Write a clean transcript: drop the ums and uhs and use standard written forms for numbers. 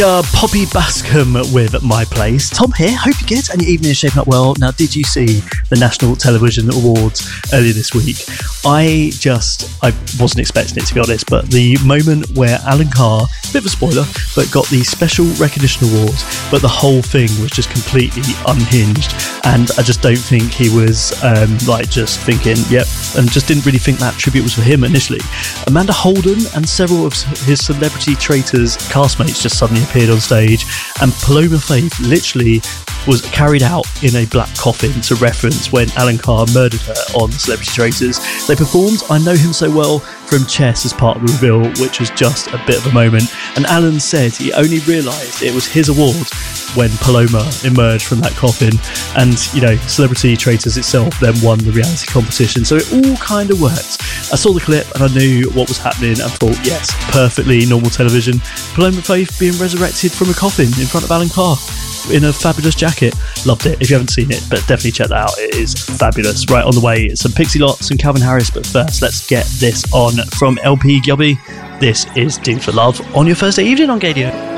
Poppy Bascom with My Place. Tom here, hope you're good and your evening is shaping up well. Now, did you see the National Television Awards earlier this week? I wasn't expecting it, to be honest, but the moment where Alan Carr, bit of a spoiler, but got the Special Recognition Awards, but the whole thing was just completely unhinged, and I just don't think he was just thinking, yep, and just didn't really think that tribute was for him initially. Amanda Holden and several of his Celebrity Traitors castmates just suddenly appeared on stage, and Paloma Faith literally was carried out in a black coffin to reference when Alan Carr murdered her on Celebrity Traitors. They performed I Know Him So Well from Chess as part of the reveal, which was just a bit of a moment, and Alan said he only realised it was his award when Paloma emerged from that coffin, and Celebrity Traitors itself then won the reality competition, so it all kind of worked. I saw the clip and I knew what was happening and thought, yes, perfectly normal television. Paloma Faith being resurrected from a coffin in front of Alan Carr in a fabulous jacket. Loved it. If you haven't seen it, but definitely check that out. It is fabulous. Right, on the way, some Pixie Lott and Calvin Harris, but first let's get this on from LP Gubby. This is Do for Love on your Thursday evening on Gadio.